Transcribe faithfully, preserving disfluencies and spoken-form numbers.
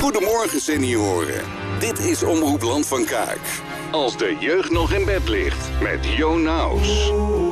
Goedemorgen senioren. Dit is Omroep Land van Kaak. Als de jeugd nog in bed ligt met Jo Naus.